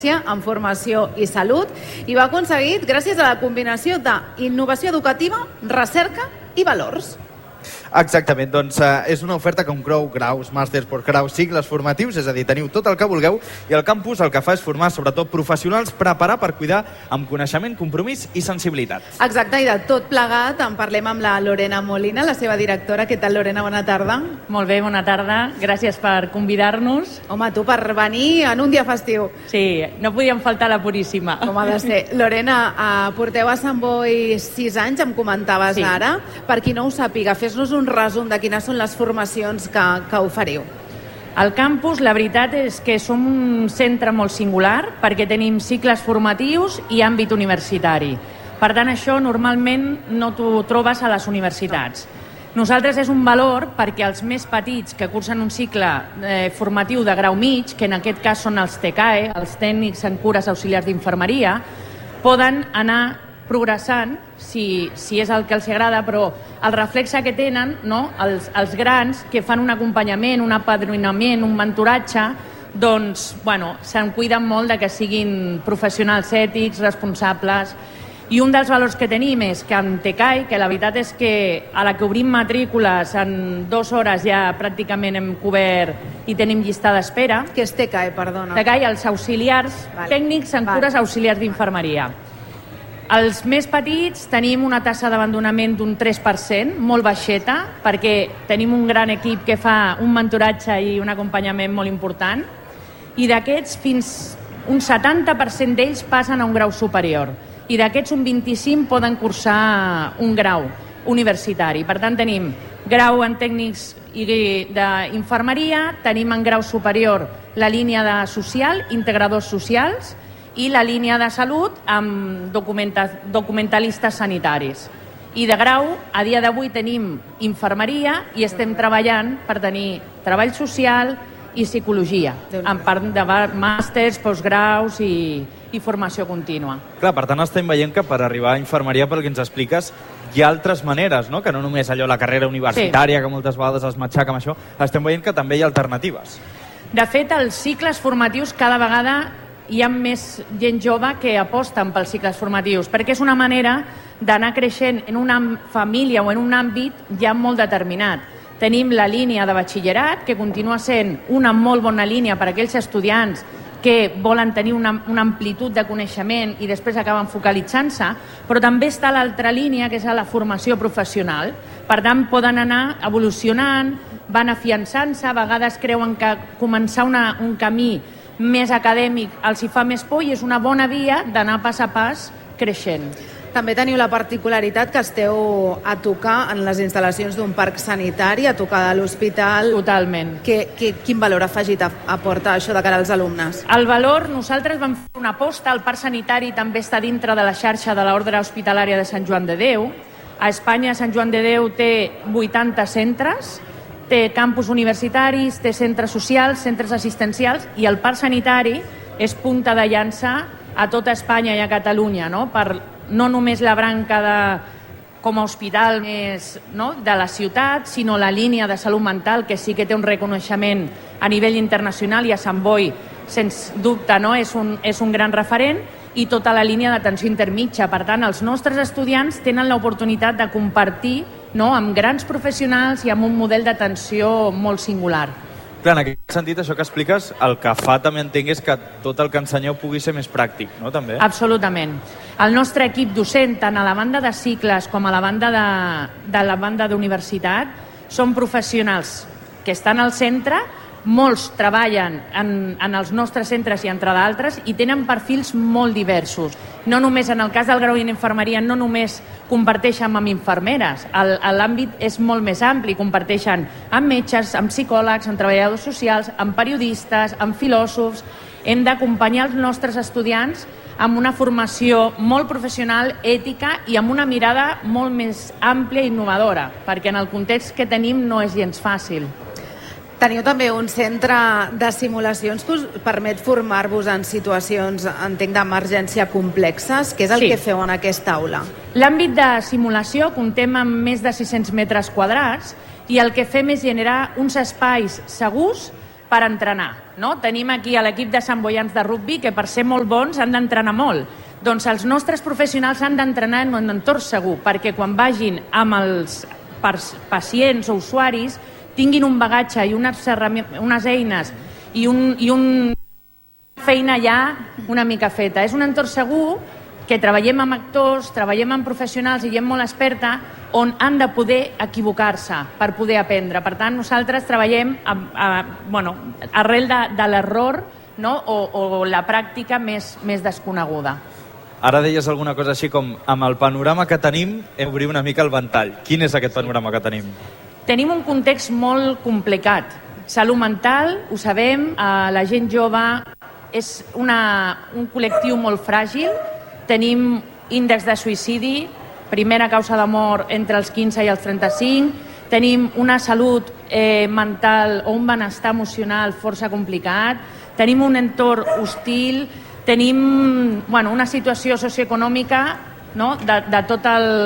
en formació i salut, i va aconseguit gràcies a la combinació d'innovació educativa, recerca i valors. Exactament, doncs és una oferta que inclou graus, màsters, postgraus, cicles formatius, és a dir, teniu tot el que vulgueu, i el campus el que fa és formar sobretot professionals, preparar per cuidar amb coneixement, compromís i sensibilitat. Exacte, i de tot plegat en parlem amb la Lorena Molina, la seva directora. Què tal, Lorena? Bona tarda. Molt bé, bona tarda. Gràcies per convidar-nos. Home, tu per venir en un dia festiu. Sí, no podíem faltar a la Puríssima. Com ha de ser. Lorena, porteu a Sant Boi 6 anys, em comentaves ara. Per qui no ho sàpiga, fes-nos un resum de quines són les formacions que oferiu. Al campus, la veritat és que som un centre molt singular perquè tenim cicles formatius i àmbit universitari. Per tant, això normalment no t'ho trobes a les universitats. Nosaltres és un valor perquè els més petits que cursen un cicle formatiu de grau mig, que en aquest cas són els TCAE, els tècnics en cures auxiliars d'infermeria, poden anar progressant, si és el que els agrada, però el reflexe que tenen, no? els grans que fan un acompanyament, un apadrinament, un mentoratge, doncs, se'n cuiden molt de que siguin professionals ètics, responsables. I un dels valors que tenim és que en TCAE, que la veritat és que a la que obrim matrícules en 2 hores ja pràcticament hem cobert i tenim llista d'espera. Què és TCAE, perdona? TCAE, els auxiliars tècnics en cures auxiliars d'infermeria. Els més petits tenim una tassa d'abandonament d'un 3%, molt baixeta, perquè tenim un gran equip que fa un mentoratge i un acompanyament molt important, i d'aquests fins un 70% d'ells passen a un grau superior, i d'aquests un 25% poden cursar un grau universitari. Per tant, tenim grau en tècnics d'infermeria, tenim en grau superior la línia de social, integradors socials, i la línia de salut amb documentalistes sanitaris. I de grau, a dia d'avui tenim infermeria i estem treballant per tenir treball social i psicologia, en part de màsters, postgraus i formació contínua. Clar, per tant estem veient que per arribar a infermeria, pel que ens expliques, hi ha altres maneres, no? Que no només allò la carrera universitària, que moltes vegades es matxaca amb això, estem veient que també hi ha alternatives. De fet, els cicles formatius cada vegada hi ha més gent jove que aposten pels cicles formatius, perquè és una manera d'anar creixent en una família o en un àmbit ja molt determinat. Tenim la línia de batxillerat, que continua sent una molt bona línia per a aquells estudiants que volen tenir una amplitud de coneixement i després acaben focalitzant-se, però també està l'altra línia, que és la formació professional. Per tant, poden anar evolucionant, van afiançant-se, a vegades creuen que començar un camí més acadèmic els hi fa més por i és una bona via d'anar pas a pas creixent. També teniu la particularitat que esteu a tocar en les instal·lacions d'un parc sanitari, a tocar de l'hospital. Totalment. Quin valor afegit aporta això de cara als alumnes? El valor, nosaltres vam fer una aposta, el parc sanitari també està dintre de la xarxa de l'Ordre Hospitalària de Sant Joan de Déu. A Espanya, Sant Joan de Déu té 80 centres, té campus universitaris, té centres socials, centres assistencials, i el parc sanitari és punta de llança a tota Espanya i a Catalunya, no? Per no només la branca com a hospital més, no? de la ciutat, sinó la línia de salut mental, que sí que té un reconeixement a nivell internacional, i a Sant Boi, sens dubte, no? és un gran referent, i tota la línia d'atenció intermitja. Per tant, els nostres estudiants tenen l'oportunitat de compartir, no? amb grans professionals i amb un model d'atenció molt singular. Clar, en aquest sentit, això que expliques, el que fa també entenc és que tot el que ensenyeu pugui ser més pràctic, no? També. Absolutament. El nostre equip docent, tant a la banda de cicles com a la banda de la banda d'universitat, són professionals que estan al centre. Molts treballen en els nostres centres i entre d'altres i tenen perfils molt diversos. No només en el cas del grau en infermeria, no només comparteixen amb infermeres, l'àmbit és molt més ampli, comparteixen amb metges, amb psicòlegs, amb treballadors socials, amb periodistes, amb filòsofs. Hem d'acompanyar els nostres estudiants amb una formació molt professional, ètica i amb una mirada molt més àmplia i innovadora, perquè en el context que tenim no és gens fàcil. Teniu també un centre de simulacions que us permet formar-vos en situacions, entenc, d'emergència complexes. Què és el que feu en aquesta aula? L'àmbit de simulació comptem amb més de 600 metres quadrats i el que fem és generar uns espais segurs per entrenar. no? Tenim aquí a l'equip de Sant Boians de rugbi que per ser molt bons han d'entrenar molt. Doncs els nostres professionals han d'entrenar en un entorn segur, perquè quan vagin amb els pacients o usuaris tinguin un bagatge i unes eines i una feina ja una mica feta. És un entorn segur que treballem amb actors, treballem amb professionals i gent molt experta on han de poder equivocar-se per poder aprendre. Per tant, nosaltres treballem arrel de l'error, no? o la pràctica més desconeguda. Ara deies alguna cosa així com amb el panorama que tenim hem d'obrir una mica el ventall. Quin és aquest panorama que tenim? Tenim un context molt complicat. Salut mental, ho sabem, la gent jove és un col·lectiu molt fràgil. Tenim índex de suïcidi, primera causa de mort entre els 15 i els 35. Tenim una salut mental o un benestar emocional força complicat. Tenim un entorn hostil. Tenim una situació socioeconòmica, no? de tot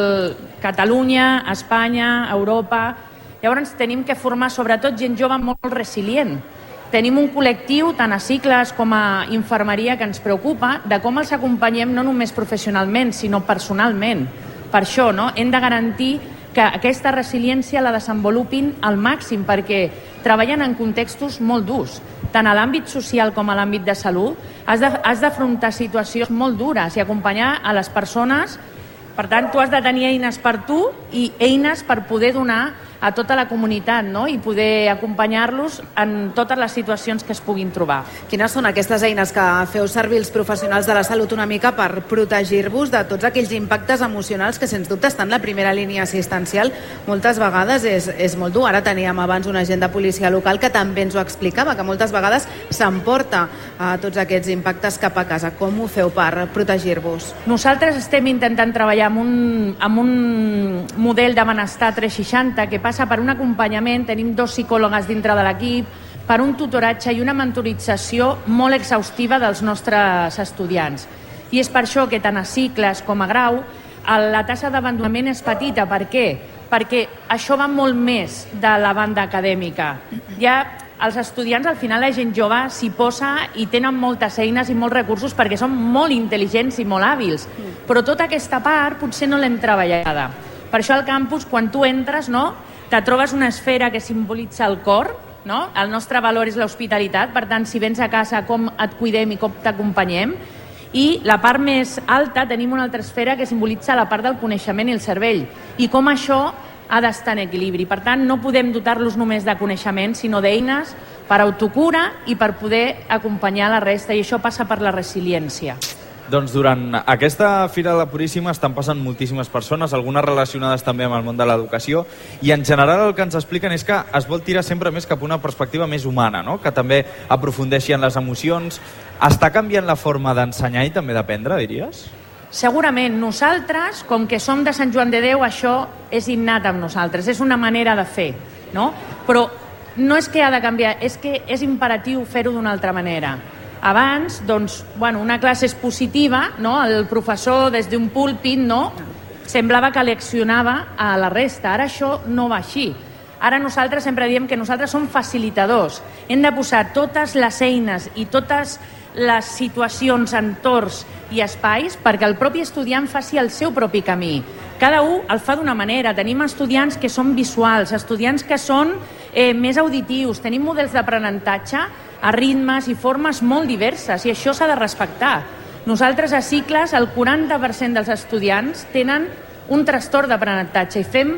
Catalunya, Espanya, Europa. Llavors tenim que formar sobretot gent jove molt resilient. Tenim un col·lectiu, tant a cicles com a infermeria, que ens preocupa de com els acompanyem no només professionalment, sinó personalment. Per això hem de garantir que aquesta resiliència la desenvolupin al màxim, perquè treballen en contextos molt durs. Tant a l'àmbit social com a l'àmbit de salut, has d'afrontar situacions molt dures i acompanyar a les persones. Per tant, tu has de tenir eines per tu i eines per poder donar a tota la comunitat, no? I poder acompanyar-los en totes les situacions que es puguin trobar. Quines són aquestes eines que feu servir els professionals de la salut una mica per protegir-vos de tots aquells impactes emocionals que, sens dubte, estan en la primera línia assistencial? Moltes vegades és molt dur. Ara teníem abans un agent de policia local que també ens ho explicava, que moltes vegades s'emporta tots aquests impactes cap a casa. Com ho feu per protegir-vos? Nosaltres estem intentant treballar amb un model de benestar 360 que passa per un acompanyament. Tenim 2 psicòlogues dintre de l'equip, per un tutoratge i una mentorització molt exhaustiva dels nostres estudiants. I és per això que tant a cicles com a grau la taxa d'abandonament és petita. Per què? Perquè això va molt més de la banda acadèmica. Ja els estudiants, al final, la gent jove s'hi posa i tenen moltes eines i molts recursos perquè són molt intel·ligents i molt hàbils. Però tota aquesta part potser no l'hem treballada. Per això al campus, quan tu entres, te trobes una esfera que simbolitza el cor, no? El nostre valor és l'hospitalitat, per tant, si vens a casa, com et cuidem i com t'acompanyem. I la part més alta tenim una altra esfera que simbolitza la part del coneixement i el cervell. I com això ha d'estar en equilibri. Per tant, no podem dotar-los només de coneixement, sinó d'eines per autocura i per poder acompanyar la resta. I això passa per la resiliència. Doncs durant aquesta Fira de la Puríssima estan passant moltíssimes persones, algunes relacionades també amb el món de l'educació, i en general el que ens expliquen és que es vol tirar sempre més cap a una perspectiva més humana, no? Que també aprofundeixi en les emocions. Està canviant la forma d'ensenyar i també d'aprendre, diries? Segurament. Nosaltres, com que som de Sant Joan de Déu, això és innat amb nosaltres, és una manera de fer, no? Però no és que ha de canviar, és que és imperatiu fer-ho d'una altra manera. Abans, una classe expositiva, no? El professor des d'un púlpit, semblava que leccionava a la resta. Ara això no va així. Ara nosaltres sempre diem que nosaltres som facilitadors. Hem de posar totes les eines i totes les situacions, entorns i espais perquè el propi estudiant faci el seu propi camí. Cada un el fa d'una manera. Tenim estudiants que són visuals, estudiants que són més auditius, tenim models d'aprenentatge a ritmes i formes molt diverses, i això s'ha de respectar. Nosaltres a cicles el 40% dels estudiants tenen un trastorn d'aprenentatge i fem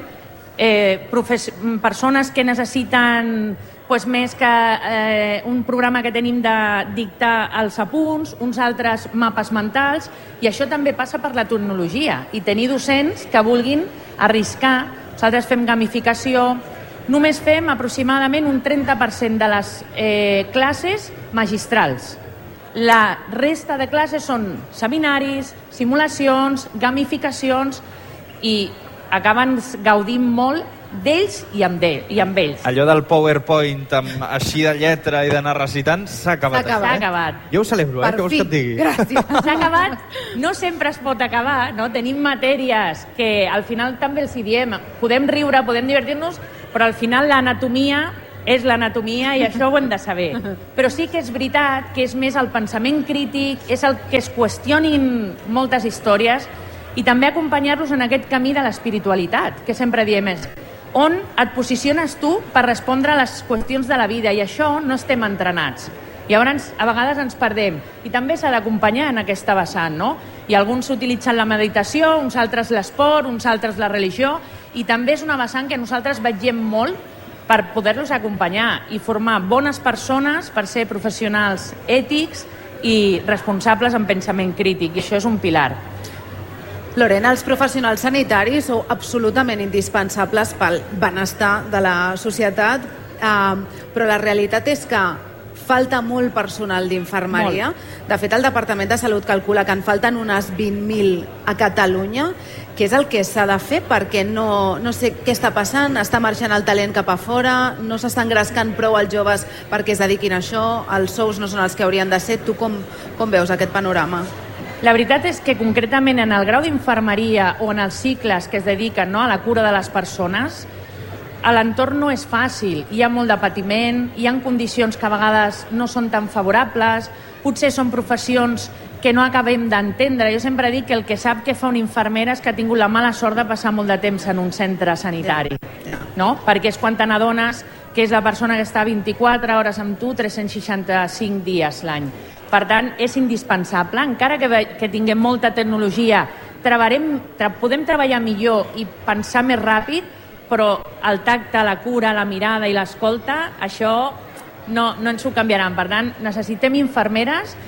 persones que necessiten més que un programa que tenim de dictar els apunts, uns altres mapes mentals, i això també passa per la tecnologia i tenir docents que vulguin arriscar. Nosaltres fem gamificació, només fem aproximadament un 30% de les classes magistrals. La resta de classes són seminaris, simulacions, gamificacions, i acaben gaudint molt d'ells i amb ells. Allò del PowerPoint així de lletra i d'anar recitant s'ha acabat. S'ha acabat. Jo ho celebro, què vols que et digui? Gràcies. S'ha acabat. No sempre es pot acabar, no? Tenim matèries que al final també els hi diem. Podem riure, podem divertir-nos, però al final l'anatomia és l'anatomia i això ho hem de saber. Però sí que és veritat que és més el pensament crític, és el que es qüestionin moltes històries i també acompanyar-los en aquest camí de l'espiritualitat, que sempre diem és on et posiciones tu per respondre a les qüestions de la vida i això no estem entrenats. Llavors, a vegades ens perdem i també s'ha d'acompanyar en aquesta vessant, no? I alguns utilitzen la meditació, uns altres l'esport, uns altres la religió i també és una vessant que nosaltres vetllem molt per poder-los acompanyar i formar bones persones per ser professionals ètics i responsables en pensament crític i això és un pilar. Lorena, els professionals sanitaris sou absolutament indispensables pel benestar de la societat, però la realitat és que falta molt personal d'infermeria. De fet, el Departament de Salut calcula que en falten unes 20.000 a Catalunya. Què és el que s'ha de fer? Perquè no sé què està passant, està marxant el talent cap a fora, no s'està engrescant prou els joves perquè es dediquin a això, els sous no són els que haurien de ser. Tu com veus aquest panorama? La veritat és que concretament en el grau d'infermeria o en els cicles que es dediquen a la cura de les persones, l'entorn no és fàcil, hi ha molt de patiment, hi ha condicions que a vegades no són tan favorables, potser són professions que no acabem d'entendre. Jo sempre dic que el que sap que fa una infermera és que ha tingut la mala sort de passar molt de temps en un centre sanitari, no? Perquè és quan te n'adones que és la persona que està 24 hores amb tu 365 dies l'any. Per tant, és indispensable, encara que tinguem molta tecnologia, podem treballar millor i pensar més ràpid, però el tacte, la cura, la mirada i l'escolta, això no ens ho canviaran. Per tant, necessitem infermeres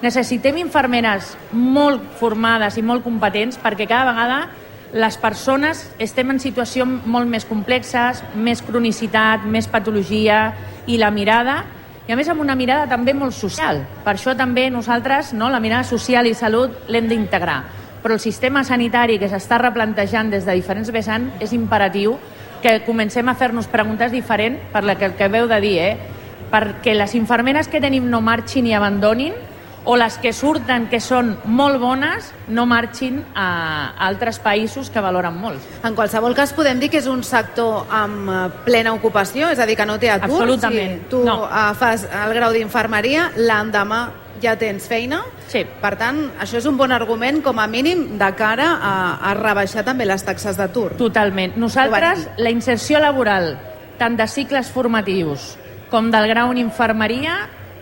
molt formades i molt competents perquè cada vegada les persones estem en situacions molt més complexes, més cronicitat, més patologia i la mirada, i a més amb una mirada també molt social. Per això també nosaltres, la mirada social i salut l'hem d'integrar. Però el sistema sanitari que s'està replantejant des de diferents vessants és imperatiu que comencem a fer-nos preguntes diferents per la que acabeu de dir, perquè les infermeres que tenim no marxin i abandonin, o les que surten, que són molt bones, no marxin a altres països que valoren molt. En qualsevol cas, podem dir que és un sector amb plena ocupació, és a dir, que no té atur. Absolutament. Si tu fas el grau d'infermeria, l'endemà ja tens feina. Sí. Per tant, això és un bon argument, com a mínim, de cara a rebaixar també les taxes d'atur. Totalment. Nosaltres, la inserció laboral, tant de cicles formatius com del grau en infermeria,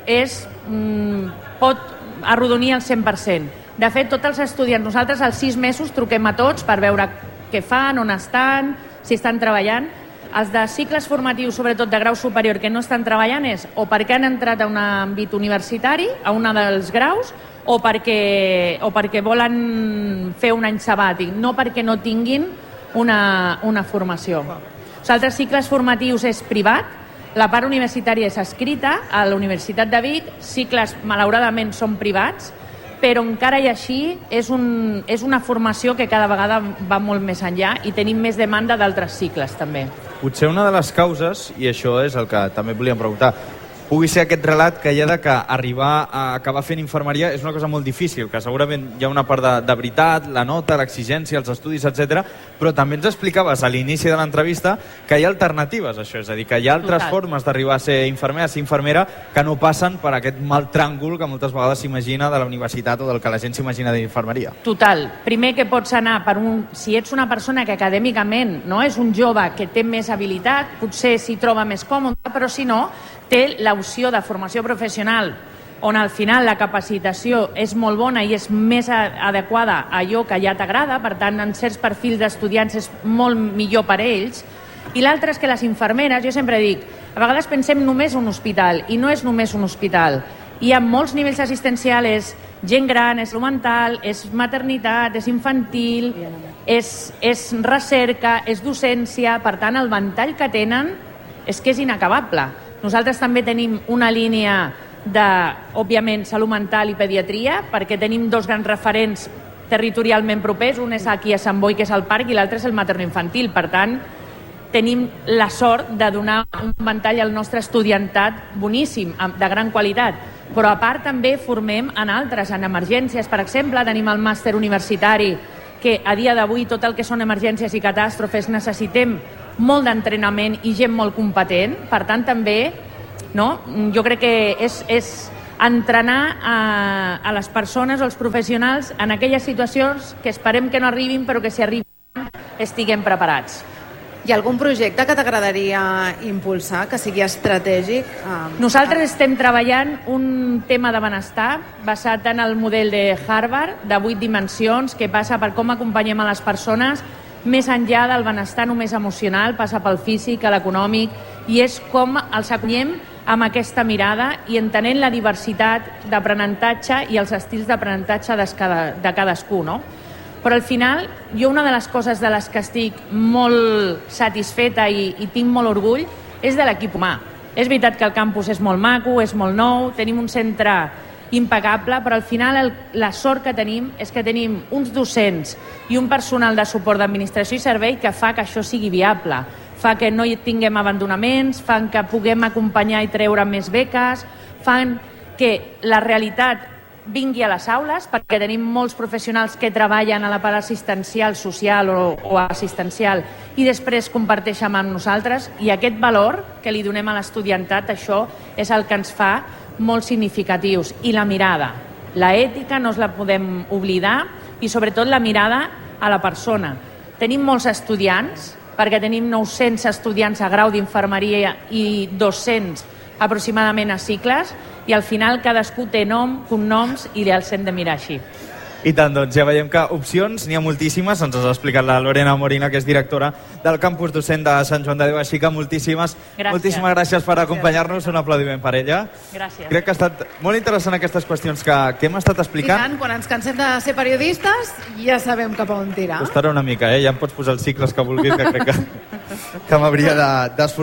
pot arrodonir el 100%. De fet, tots els estudiants, nosaltres als 6 mesos truquem a tots per veure què fan, on estan, si estan treballant. Els de cicles formatius, sobretot de grau superior, que no estan treballant és o perquè han entrat a un àmbit universitari, a un dels graus, o perquè volen fer un any sabàtic, no perquè no tinguin una formació. Els altres cicles formatius és privat, la part universitària és escrita, a la Universitat de Vic, cicles malauradament són privats, però encara i així és una formació que cada vegada va molt més enllà i tenim més demanda d'altres cicles també. Potser una de les causes, i això és el que també volíem preguntar, pugui ser aquest relat que hi ha de que arribar a acabar fent infermeria és una cosa molt difícil, que segurament hi ha una part de veritat, la nota, l'exigència, els estudis, etc. Però també ens explicaves a l'inici de l'entrevista que hi ha alternatives a això, és a dir, que hi ha altres formes d'arribar a ser infermer, a ser infermera, que no passen per aquest mal tràngol que moltes vegades s'imagina de la universitat o del que la gent s'imagina d'infermeria. Total. Primer que pots anar si ets una persona que acadèmicament és un jove que té més habilitat, potser s'hi troba més còmode, però si no, té l'opció de formació professional on al final la capacitació és molt bona i és més adequada a allò que ja t'agrada, per tant en certs perfils d'estudiants és molt millor per a ells. I l'altre és que les infermeres, jo sempre dic, a vegades pensem només en un hospital i no és només un hospital. Hi ha molts nivells assistencials, gent gran, és salut mental, és maternitat, és infantil, és recerca, és docència, per tant el ventall que tenen és que és inacabable. Nosaltres també tenim una línia òbviament, salut mental i pediatria, perquè tenim 2 grans referents territorialment propers, un és aquí a Sant Boi, que és el parc, i l'altre és el materno-infantil. Per tant, tenim la sort de donar un ventall al nostre estudiantat boníssim, de gran qualitat. Però a part també formem en altres, en emergències, per exemple, tenim el màster universitari, que a dia d'avui tot el que són emergències i catàstrofes necessitem molt d'entrenament i gent molt competent. Per tant, també, no? Jo crec que és entrenar a les persones o els professionals en aquelles situacions que esperem que no arribin, però que si arriben estiguem preparats. Hi ha algun projecte que t'agradaria impulsar, que sigui estratègic? Nosaltres estem treballant un tema de benestar basat en el model de Harvard, de 8 dimensions, que passa per com acompanyem a les persones més enllà del benestar només emocional, passa pel físic, l'econòmic, i és com els acompanyem amb aquesta mirada i entenent la diversitat d'aprenentatge i els estils d'aprenentatge de cadascú, no? Però al final, jo una de les coses de les que estic molt satisfeta i tinc molt orgull és de l'equip humà. És veritat que el campus és molt maco, és molt nou, tenim un centre impecable, però al final la sort que tenim és que tenim uns docents i un personal de suport d'administració i servei que fa que això sigui viable, fa que no hi tinguem abandonaments, fan que puguem acompanyar i treure més beques, fan que la realitat vingui a les aules, perquè tenim molts professionals que treballen a la part assistencial, social o assistencial i després comparteixen amb nosaltres, i aquest valor que li donem a l'estudiantat, això és el que ens fa molt significatius. I la mirada, la ètica no ens la podem oblidar, i sobretot la mirada a la persona. Tenim molts estudiants, perquè tenim 900 estudiants a grau d'infermeria i 200 aproximadament a cicles, i al final cadascú té nom, cognoms, i els hem de mirar així. I tant, doncs ja veiem que opcions n'hi ha moltíssimes, ens has explicat la Lorena Morina, que és directora del campus docent de Sant Joan de Déu, així que moltíssimes gràcies per acompanyar-nos, un aplaudiment per ella. Gràcies. Crec que ha estat molt interessant aquestes qüestions que hem estat explicant. I tant, quan ens cansem de ser periodistes ja sabem cap a on tirar. Costarà una mica, ja em pots posar els cicles que vulguis, que crec que m'hauria d'esforçar.